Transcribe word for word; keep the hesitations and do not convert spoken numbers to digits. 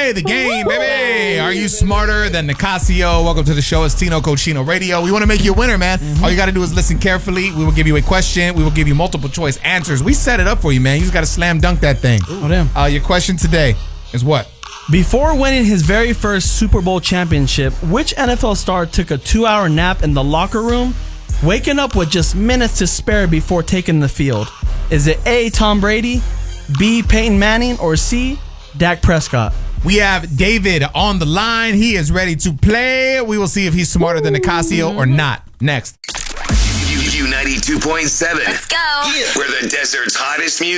play the game, baby. Are you smarter than Nicasio? Welcome to the show. It's Tino Cochino Radio. We want to make you a winner, man. Mm-hmm. All you got to do is listen carefully. We will give you a question. We will give you multiple choice answers. We set it up for you, man. You just got to slam dunk that thing. Oh, damn. Uh, your question today is what? Before winning his very first Super Bowl championship, which N F L star took a two-hour nap in the locker room, waking up with just minutes to spare before taking the field? Is it A, Tom Brady, B, Peyton Manning, or C, Dak Prescott? We have David on the line. He is ready to play. We will see if he's smarter than Nicasio or not. Next. U ninety-two point seven. Let's go. We're the desert's hottest music.